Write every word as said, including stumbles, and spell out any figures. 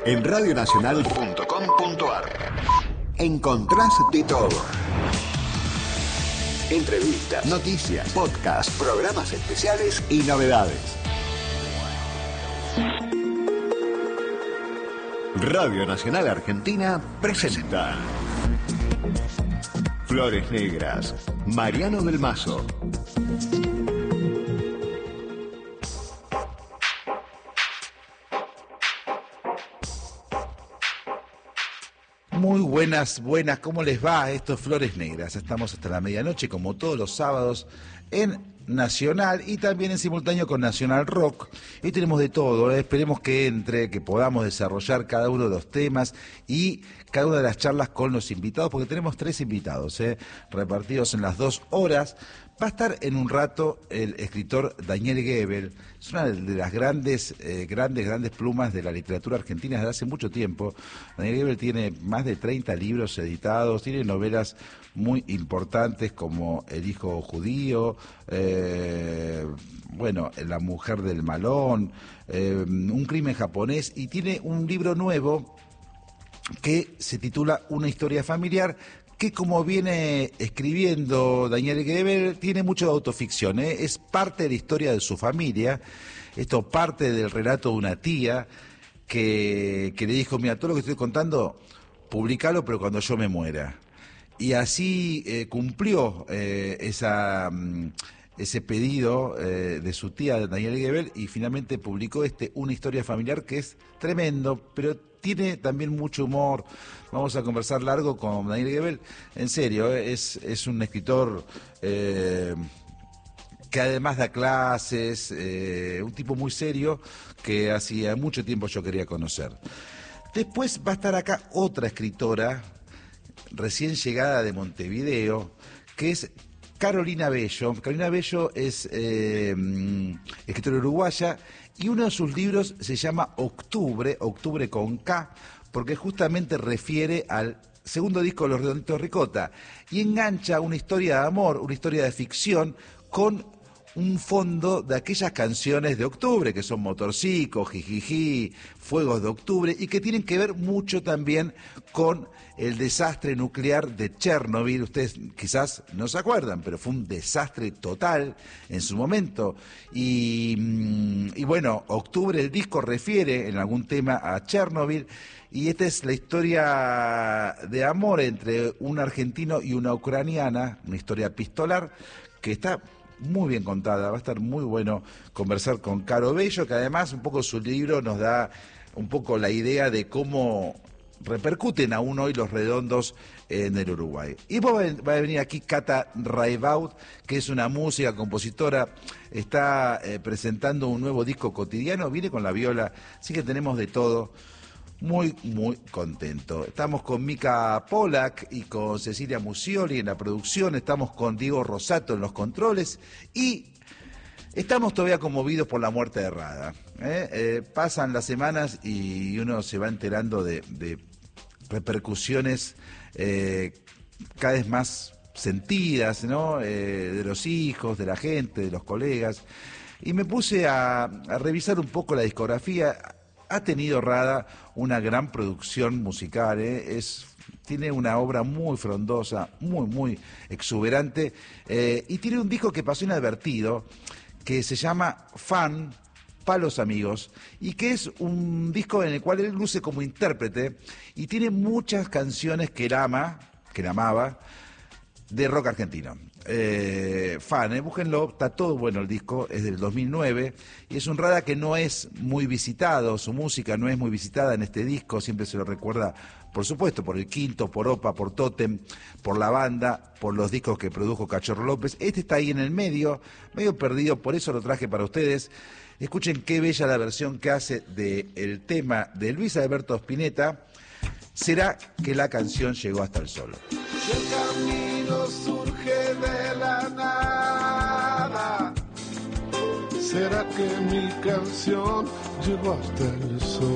En radio nacional punto com punto a r encontrás de todo. Entrevistas, noticias, podcasts, programas especiales y novedades. Radio Nacional Argentina presenta Flores Negras, Mariano del Mazo. Muy buenas, buenas, ¿cómo les va? Esto es Flores Negras. Estamos hasta la medianoche, como todos los sábados, en Nacional y también en simultáneo con Nacional Rock. Hoy tenemos de todo, ¿eh? Esperemos que entre, que podamos desarrollar cada uno de los temas y cada una de las charlas con los invitados, porque tenemos tres invitados, ¿eh? repartidos en las dos horas. Va a estar en un rato el escritor Daniel Goebel. Es una de las grandes, eh, grandes, grandes plumas de la literatura argentina desde hace mucho tiempo. Daniel Goebel tiene más de treinta libros editados, tiene novelas muy importantes como El hijo judío, eh, bueno, La mujer del malón, eh, Un crimen japonés, y tiene un libro nuevo que se titula Una historia familiar, que como viene escribiendo Daniel Goebel, tiene mucho de autoficción, ¿eh? Es parte de la historia de su familia, esto parte del relato de una tía que, que le dijo, mira, todo lo que estoy contando, publicalo, pero cuando yo me muera. Y así eh, cumplió eh, esa, ese pedido eh, de su tía Daniel Goebel y finalmente publicó este Una historia familiar, que es tremendo, pero tiene también mucho humor. Vamos a conversar largo con Daniel Goebel. En serio, es, es un escritor eh, que además da clases, eh, un tipo muy serio que hacía mucho tiempo yo quería conocer. Después va a estar acá otra escritora recién llegada de Montevideo, que es Carolina Bello. Carolina Bello es eh, escritora uruguaya y uno de sus libros se llama Octubre, Octubre con K, porque justamente refiere al segundo disco de Los Redonditos Ricota y engancha una historia de amor, una historia de ficción con un fondo de aquellas canciones de octubre, que son Motorcico, Jijiji, Fuegos de Octubre, y que tienen que ver mucho también con el desastre nuclear de Chernobyl. Ustedes quizás no se acuerdan, pero fue un desastre total en su momento. Y, y bueno, Octubre, el disco, refiere en algún tema a Chernobyl, y esta es la historia de amor entre un argentino y una ucraniana, una historia epistolar, que está muy bien contada. Va a estar muy bueno conversar con Caro Bello, que además un poco su libro nos da un poco la idea de cómo repercuten aún hoy los redondos en el Uruguay. Y va a venir aquí Cata Raibaud, que es una música, compositora, está eh, presentando un nuevo disco cotidiano, viene con la viola, así que tenemos de todo. Muy, muy contento. Estamos con Mica Polak y con Cecilia Musioli en la producción, estamos con Diego Rosato en los controles y estamos todavía conmovidos por la muerte de Rada. ¿eh? Eh, pasan las semanas y uno se va enterando de, de repercusiones eh, cada vez más sentidas, ¿no? Eh, de los hijos, de la gente, de los colegas. Y me puse a, a revisar un poco la discografía. Ha tenido Rada una gran producción musical, ¿eh? es, tiene una obra muy frondosa, muy, muy exuberante, eh, y tiene un disco que pasó inadvertido, que se llama Fan, pa' los amigos, y que es un disco en el cual él luce como intérprete, y tiene muchas canciones que él ama, que él amaba, de rock argentino. Eh, fan, eh, búsquenlo, está todo bueno el disco, es del dos mil nueve y es un Rada que no es muy visitado, su música no es muy visitada en este disco, siempre se lo recuerda, por supuesto, por el Quinto, por Opa, por Tótem, por la banda, por los discos que produjo Cachorro López. Este está ahí en el medio, medio perdido, por eso lo traje para ustedes. Escuchen qué bella la versión que hace del tema de Luis Alberto Spinetta, Será que la canción llegó hasta el sol. Si el camino surge de la nada, ¿será que mi canción llegó hasta el sol?